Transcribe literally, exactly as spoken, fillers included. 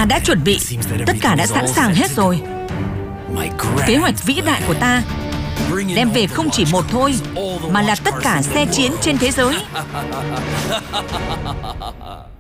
Ta đã chuẩn bị, tất cả đã sẵn sàng hết rồi. Kế hoạch vĩ đại của ta đem về không chỉ một thôi, mà là tất cả xe chiến trên thế giới.